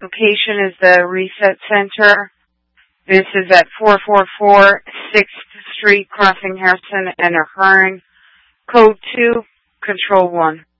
Location is the Reset Center. This is at 444 6th Street, crossing Harrison and Ahern. Code 2, Control 1.